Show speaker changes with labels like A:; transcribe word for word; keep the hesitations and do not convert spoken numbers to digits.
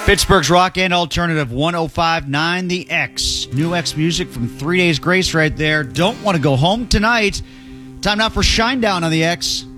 A: Pittsburgh's rock and alternative one oh five point nine The X. New X music from Three Days Grace right there. Don't want to go home tonight. Time now for Shinedown on The X.